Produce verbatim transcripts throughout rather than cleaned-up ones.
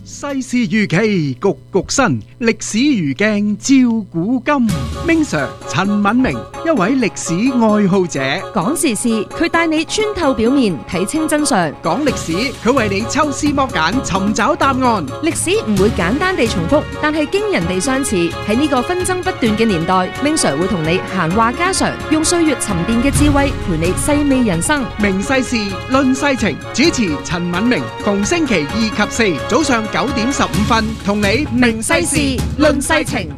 世事如棋，局局新，歷史如鏡照古今。Ming Sir 陳敏明，一位歷史愛好者， 講時事佢帶你穿透表面，睇清真相； 講歷史佢為你抽絲剝繭，尋找答案。 歷史唔會簡單地重複，但係驚人地相似。喺呢個紛爭不斷嘅年代，Ming Sir會同你閒話家常，用歲月沉澱嘅智慧陪你細味人生。 明世事，論世情，主持陳敏明，逢星期二及四早上九點十五分，同你明世事，論世情。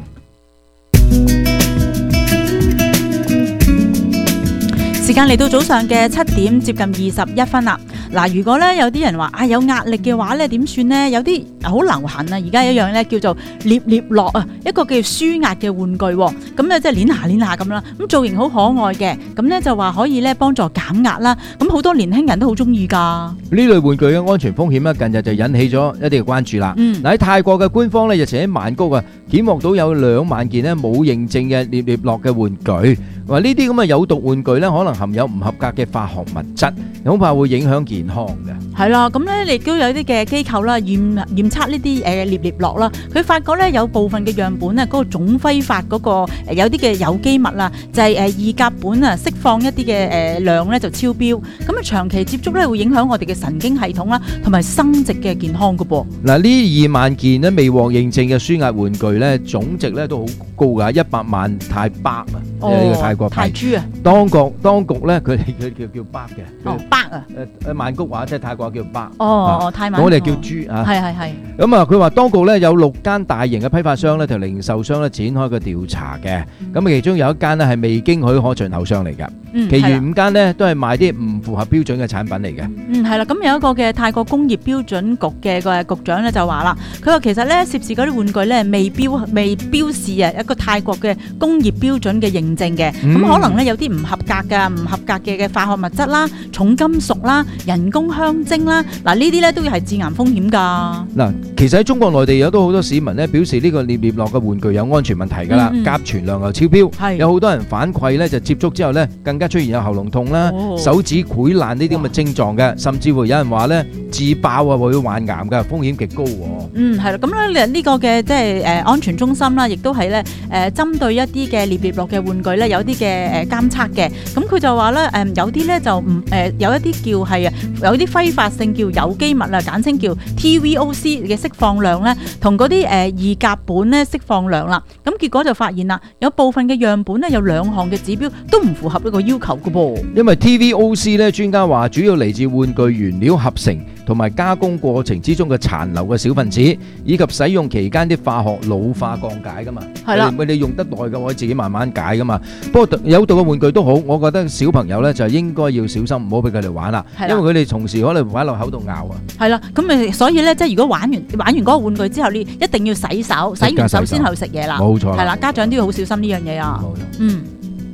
時間嚟到早上嘅七點接近二十一分啦。嗱，如果咧有啲人話啊有壓力嘅話咧點算呢？有啲好流行啊，而家一樣咧叫做捏捏樂啊，一個叫舒壓嘅玩具，咁咧即係捏下捏下咁啦。咁造型好可愛嘅，咁咧就話可以咧幫助減壓啦。咁好多年輕人都好中意噶。呢類玩具嘅安全風險咧，近日就引起咗一啲嘅關注啦。嗯，嗱喺泰國嘅官方咧，日前喺曼谷啊，檢獲到有兩萬件咧冇認證嘅捏捏樂嘅玩具。話呢啲咁嘅有毒玩具咧，可能含有唔合格嘅化學物質，恐怕會影響健康嘅。 係啦，咁咧亦都有啲嘅機構啦，驗驗測呢啲誒捏捏樂啦，佢發覺咧有部分嘅樣本咧，嗰個總揮發嗰個誒有啲嘅有機物啦，就係誒二甲苯啊，釋放一啲嘅誒量咧就超標，咁啊長期接觸咧會影響我哋嘅神經系統啦，同埋生殖嘅健康噶噃。嗱， 呢二萬件咧未獲認證嘅舒壓玩具咧，總值咧都好高㗎，一百萬泰銖啊！呢個泰國泰銖啊， 當局當局咧佢哋佢叫叫銖嘅， 哦銖啊， 誒誒曼谷話即係泰國叫銖， 哦泰曼， 我哋叫豬啊， 係係係。 咁啊，佢話當局咧有六間大型嘅批發商咧同零售商咧展開個調查嘅，咁啊其中有一間咧係未經許可進口商嚟㗎，其餘五間咧都係賣啲唔符合標準嘅產品嚟嘅。 嗯，係啦，咁有一個嘅泰國工業標準局嘅個局長咧就話啦，佢話其實咧涉事嗰啲玩具咧未標未標示啊一個泰國嘅工業標準嘅認證嘅，咁、嗯、可能咧有啲唔合格嘅唔合格嘅嘅化學物質啦、重金屬啦、人工香精啦，嗱呢啲咧都要係致癌風險噶。 嗱，其實喺中國內地有都好多市民咧表示呢個捏捏樂嘅玩具有安全問題噶啦，甲醛量又超標，有好多人反饋咧就接觸之後咧更加出現有喉嚨痛啦、哦、手指潰爛呢啲咁嘅症狀嘅，甚至乎有人話咧自爆啊會患癌嘅風險極高。 嗯，係啦，咁咧呢個嘅即係誒安全中心啦，亦都係咧誒針對一啲嘅捏捏樂嘅玩具咧有啲嘅誒監測嘅，咁佢就話咧誒有啲咧就唔誒有一啲叫係啊有啲揮發性叫有機物啊，簡稱叫 T V O C 嘅釋放量咧，同嗰啲誒二甲苯咧釋放量啦，咁結果就發現啦，有部分嘅樣本咧有兩項嘅指標都唔符合呢個要求嘅噃。 因為 T V O C 咧，專家話主要嚟自玩具原料合成同埋加工過程之中嘅殘留嘅小分子，以及使用期間啲化學老化降解噶嘛。係啦，你用得耐嘅可以自己慢慢解噶嘛。不過有毒嘅玩具都好，我覺得小朋友咧就應該要小心，唔好俾佢哋玩啦。因為佢哋同時可能擺落口度咬啊。係啦，咁咪所以咧，即係如果玩完玩完嗰個玩具之後，你一定要洗手，洗完手先去食嘢啦。冇錯。係啦，家長都要好小心呢樣嘢啊。冇錯。嗯。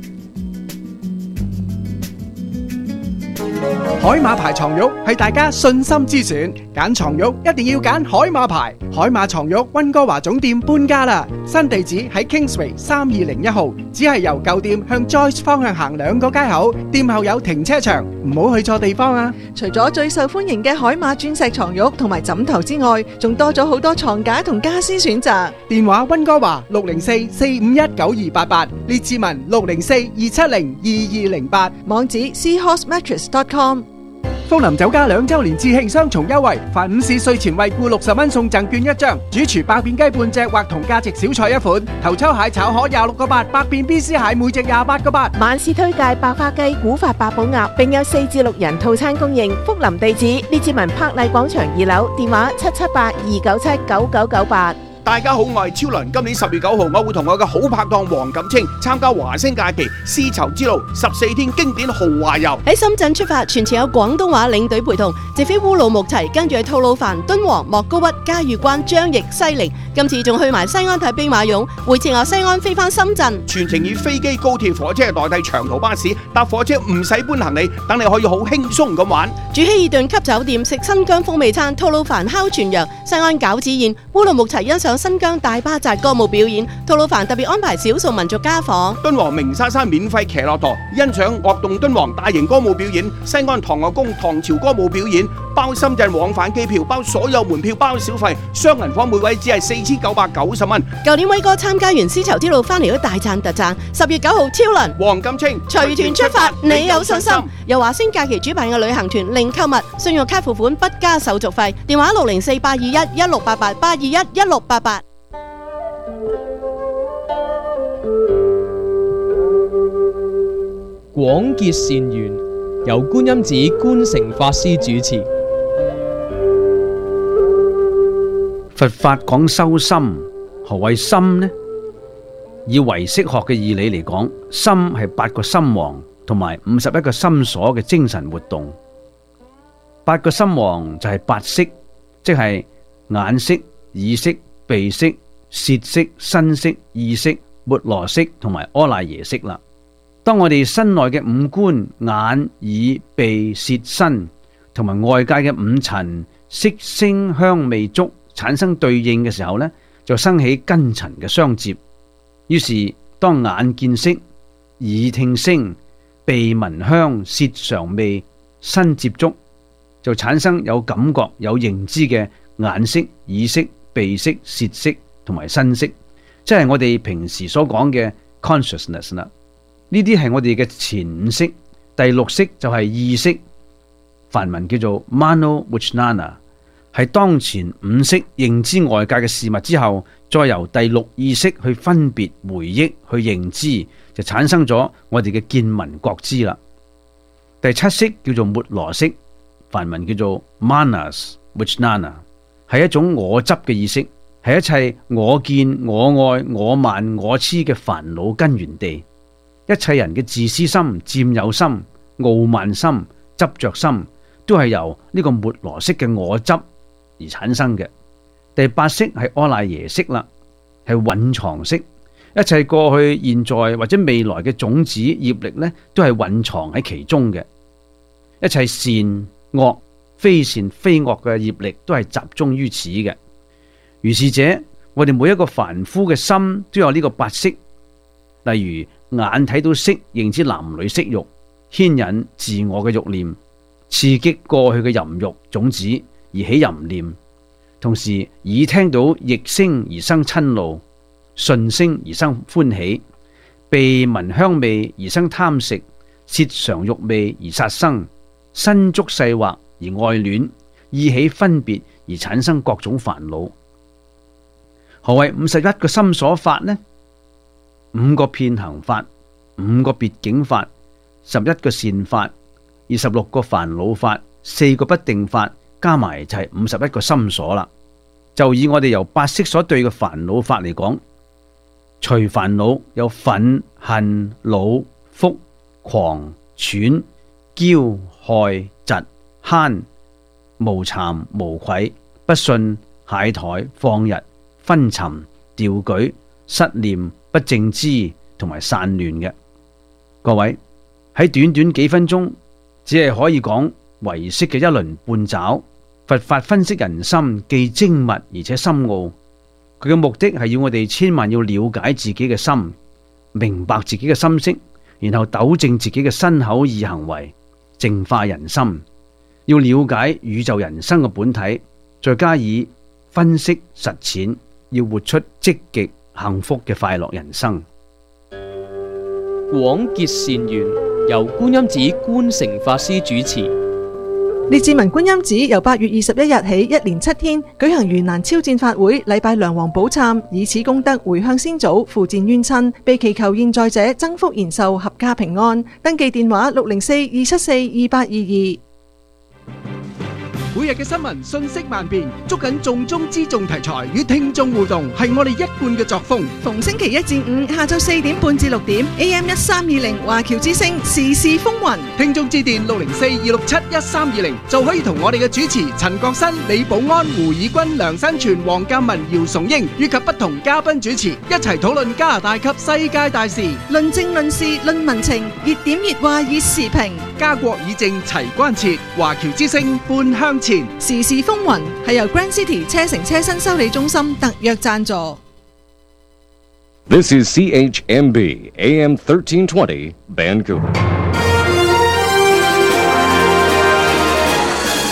海馬牌床褥係大家信心之選，揀床褥一定要揀海馬牌。海馬床褥溫哥華總店搬家啦，新地址喺 Kingsway 三二零一號，只係由舊店向 Joyce 方向行兩個街口，店後有停車場，唔好去錯地方啊！ 除咗最受歡迎嘅海馬鑽石床褥同埋枕頭之外，仲多咗好多床架同家私選擇。 電話溫哥華六零四四五一九二八八，列治文六零四二七零二二零八， 網址 seahorse mattress dot com。 福林酒家兩周年致慶雙重優惠，凡午市稅前惠顧六十蚊送贈券一張，主廚爆片雞半隻或同價值小菜一款，頭抽蟹炒河廿六個八，百變 B C 蟹每隻廿八個八。 晚市推介白花雞、古法八寶鴨，並有四至六人套餐供應。福林地址列治文柏麗廣場二樓，電話七七八二九七九九九八。 大家好，我係超倫。今年十月九號，我會同我嘅好拍檔黃錦清參加華星假期絲綢之路十四天經典豪華遊。 喺深圳出發，全程有廣東話領隊陪同，直飛烏魯木齊，跟住去吐魯番、敦煌、莫高窟、嘉峪關、張掖、西寧。今次仲去埋西安睇兵馬俑，回程由西安飛翻深圳。 全程以飛機、高鐵、火車代替長途巴士，搭火車唔使搬行李，等你可以好輕鬆咁玩。 住希爾頓級酒店，食新疆風味餐，吐魯番烤全羊，西安餃子宴，烏魯木齊欣賞新疆大巴扎歌舞表演，吐魯番特別安排少數民族家訪。 敦煌鳴沙山免費騎駱駝，欣賞樂動敦煌大型歌舞表演。西安唐樂宮唐朝歌舞表演。 包深圳往返機票，包所有門票，包小費，雙人房每位只係四千九百九十蚊。 舊年威哥參加完絲綢之路翻嚟都大賺特賺，十月九號超輪黃錦清隨團出發，你有信心？由華星假期主辦嘅旅行團，零購物，信用卡付款不加手續費。電話六零四八二一一六八八八二一一六八八。 廣結善緣，由觀音寺觀誠法師主持。 佛法講修心，何謂心呢？以唯識學嘅義理嚟講，心係八個心王同埋五十一個心所嘅精神活動。八個心王就係八識，即係眼識、耳識、鼻識、舌識、身識、意識、末羅識同埋阿賴耶識啦。當我哋身內嘅五官眼、耳、鼻、舌、身同埋外界嘅五塵色、聲、香、味、觸產生對應嘅時候呢，就生起根塵嘅相接。於是當眼見色、耳聽聲、鼻聞香、舌嘗味、身接觸，就產生有感覺、有認知嘅眼識、耳識、鼻識、舌識同埋身識，即係我哋平時所講嘅 consciousness 啦。呢啲係我哋嘅前五識，第六識就係意識，梵文叫做 mano vijnana， 係當前五識認知外界嘅事物之後，再由第六意識去分別回憶去認知，就產生咗我哋嘅見聞覺知啦。第七識叫做末羅識，梵文叫做 manas vijnana， 係一種我執嘅意識，係一切我見、我愛、我慢、我痴嘅煩惱根源地。一切人嘅自私心、佔有心、傲慢心、執着心，都係由呢個末羅識嘅我執而產生嘅。第八識係阿賴耶識啦，係蘊藏識，一切過去、現在或者未來嘅種子業力呢，都係蘊藏喺其中嘅。一切善惡、非善非惡嘅業力都係集中於此嘅。如是者，我哋每一個凡夫嘅心都有呢個八識，例如眼睇到色，認知男女色欲，牽引自我嘅欲念，刺激過去嘅淫欲種子而起淫念；同時耳聽到逆聲而生嗔怒，順聲而生歡喜，鼻聞香味而生貪食，舌嘗欲味而殺生，身觸細惑而愛戀，意起分別而產生各種煩惱。何謂五十一個心所法呢？五個遍行法，五個別境法，十一個善法，二十六個煩惱法，四個不定法，加埋就係五十一個心所啦。就以我哋由八識所對嘅煩惱法嚟講，除煩惱有忿、恨、惱、覆、狂、喘、驕、害、嫉、慳、無慚、無愧、不信、懈怠、放逸、昏沉、掉舉、失念、不正知同埋散亂嘅。各位喺短短幾分鐘，只係可以講唯識嘅一輪半爪。佛法分析人心，既精密而且深奧。佢嘅目的係要我哋千萬要了解自己嘅心，明白自己嘅心識，然後糾正自己嘅身口意行為，淨化人心。要了解宇宙人生嘅本體，再加以分析實踐，要活出積極幸福嘅快樂人生。 廣結善緣，由觀音寺觀誠法師主持。 列治文觀音寺由八月二十一日起，一連七天舉行盂蘭超薦法會，禮拜梁皇寶懺，以此功德回向先祖，付戰冤親，被祈求現在者增福延壽，合家平安。登記電話六零四二七四二八二二。 每日嘅新聞信息萬變，捉緊重中之重題材與聽眾互動，係我哋一貫嘅作風。 逢星期一至五下晝四點半至六點 A M 一三二零華僑之聲時事風雲， 聽眾致電六零四二六七一三二零就可以同我哋嘅主持陳國新、李寶安、胡以軍、梁新全、黃鑑文、姚崇英以及不同嘉賓主持一齊討論加拿大及世界大事， 論政論事論民情，熱點熱話熱時評， 家國以正齊關切，華僑之聲半向前。 時事風雲係由 Grand City 車城車身修理中心特約贊助。 This is C H M B A M thirteen twenty Vancouver。 不偏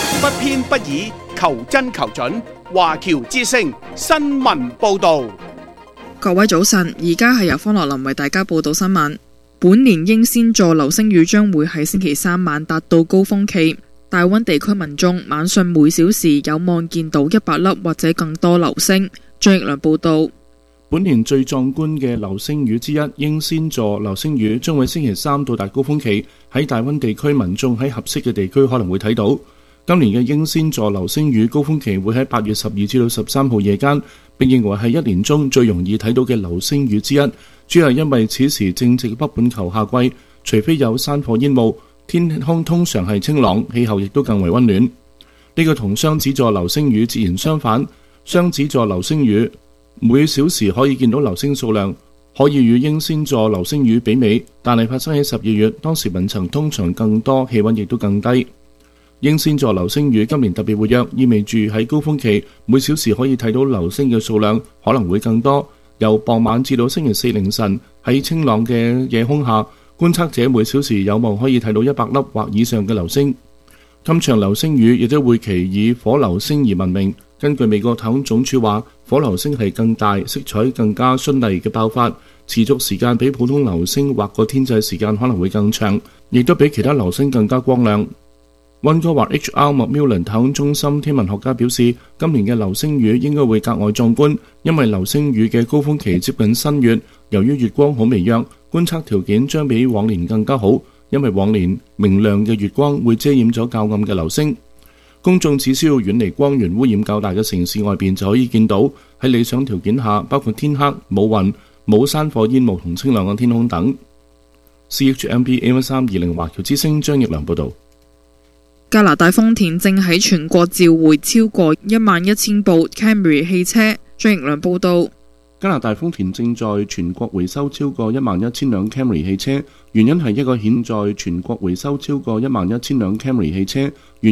偏不倚，求真求準。華僑之聲新聞報導。 各位早晨，而家係由方樂林為大家報道新聞。本年英仙座流星雨將會喺星期三晚達到高峰期，大溫地區民眾晚上每小時有望見到一百粒或者更多流星。張奕良報道。 本年最壯觀嘅流星雨之一，英仙座流星雨將會星期三到達高峰期，喺大溫地區民眾喺合適嘅地區可能會睇到。今年嘅英仙座流星雨高峰期會喺八月十二至到十三號夜間，並認為係一年中最容易睇到嘅流星雨之一，主要係因為此時正值北半球夏季，除非有山火煙霧，天空通常係清朗，氣候亦都更為溫暖。呢、這個同雙子座流星雨截然相反，雙子座流星雨每小時可以見到流星數量可以與英仙座流星雨媲美，但係發生喺十二月，當時雲層通常更多，氣溫亦都更低。英仙座流星雨今年特別活躍，意味住喺高峰期每小時可以睇到流星嘅數量可能會更多。由傍晚至到星期四凌晨，喺清朗嘅夜空下，觀測者每小時有望可以睇到一百粒或以上嘅流星。今場流星雨亦都會其以火流星而聞名。根據美國太空總署話，火流星係更大、色彩更加絢麗嘅爆發，持續時間比普通流星劃過天際時間可能會更長，亦都比其他流星更加光亮。溫哥華 H R 麥妙倫太空中心天文學家表示，今年嘅流星雨應該會格外壯觀，因為流星雨嘅高峰期接近新月，由於月光好微弱，觀測條件將比往年更加好，因為往年明亮嘅月光會遮掩咗較暗嘅流星。公眾只需要遠離光源污染較大嘅城市外邊就可以見到，喺理想條件下，包括天黑、冇雲、冇山火煙霧同清亮嘅天空等。C H M B A M 三二零華僑之聲張奕良報導。 加拿大豐田正喺全國召回超過一萬一千部 Camry 汽車。張奕良報導。 加拿大豐田正在全國回收超過一萬一千輛 Camry 汽車，原因係一個現在全國回收超過一萬一千輛 Camry 汽車。